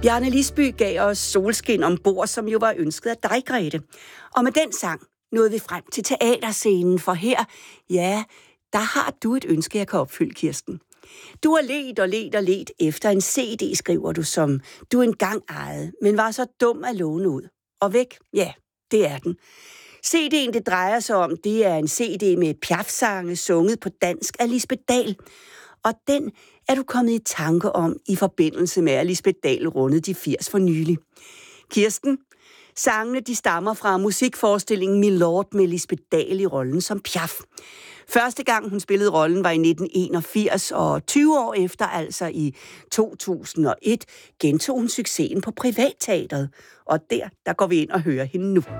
Bjarne Lisby gav os Solskin ombord, som jo var ønsket af dig, Grete. Og med den sang nåede vi frem til teaterscenen, for her, ja, der har du et ønske, jeg kan opfylde, Kirsten. Du har ledt efter en CD, skriver du, som du engang ejede, men var så dum at låne ud. Og væk, ja, det er den. CD'en, det drejer sig om, det er en CD med Piaf-sange sunget på dansk af Lisbeth Dahl. Og den er du kommet i tanke om i forbindelse med, at Lisbeth Dahl rundede de 80 for nylig. Kirsten, sangene de stammer fra musikforestillingen Milord med Lisbeth Dahl i rollen som Piaf. Første gang hun spillede rollen var i 1981, og 20 år efter, altså i 2001, gentog hun succesen på Privatteatret. Og der går vi ind og hører hende nu.